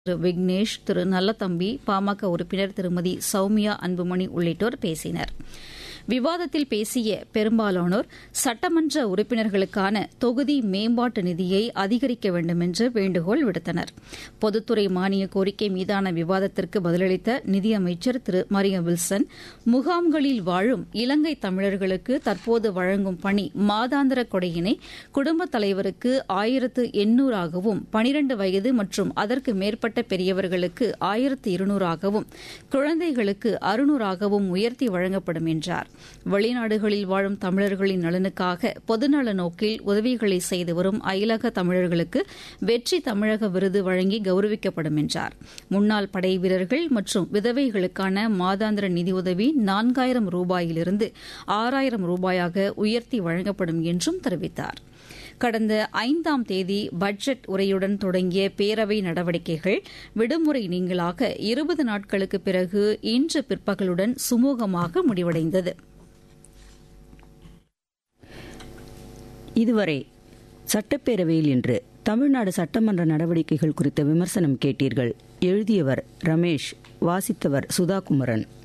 திரு விக்னேஷ், திரு நல்லதம்பி, பாமக உறுப்பினர் திருமதி சௌமியா அன்புமணி உள்ளிட்டோர் பேசினர். விவாதத்தில் பேசிய பெரும்பாலானோர் சட்டமன்ற உறுப்பினர்களுக்கான தொகுதி மேம்பாட்டு நிதியை அதிகரிக்க வேண்டும் என்று வேண்டுகோள் விடுத்தனர். பொதுத்துறை மானிய கோரிக்கை மீதான விவாதத்திற்கு பதிலளித்த நிதியமைச்சர் திரு மரியம் வில்சன், முகாம்களில் வாழும் இலங்கை தமிழர்களுக்கு தற்போது வழங்கும் பணி மாதாந்திர கொடையினை குடும்பத் தலைவருக்கு 1800ஆகவும், 12 வயது மற்றும் அதற்கு மேற்பட்ட பெரியவர்களுக்கு 1200ஆகவும், குழந்தைகளுக்கு 600ஆகவும் உயர்த்தி வழங்கப்படும் என்றார். வெளிநாடுகளில் வாழும் தமிழர்களின் நலனுக்காக பொதுநல நோக்கில் உதவிகளை செய்து வரும் அயலக தமிழர்களுக்கு வெற்றி தமிழக விருது வழங்கி கௌரவிக்கப்படும் என்றார். முன்னாள் படை வீரர்கள் மற்றும் விதவைகளுக்கான மாதாந்திர நிதியுதவி 4000 ரூபாயிலிருந்து 6000 ரூபாயாக உயர்த்தி வழங்கப்படும் என்றும் தெரிவித்தார். கடந்த 5ஆம் தேதி பட்ஜெட் உரையுடன் தொடங்கிய பேரவை நடவடிக்கைகள் விடுமுறை நீங்கலாக 20 நாட்களுக்கு பிறகு இன்று பிற்பகலுடன் சுமூகமாக முடிவடைந்தது. இதுவரை சட்டப்பேரவையில் இன்று தமிழ்நாடு சட்டமன்ற நடவடிக்கைகள் குறித்த விமர்சனம் கேட்டீர்கள். எழுதியவர் ரமேஷ், வாசித்தவர் சுதாகுமரன்.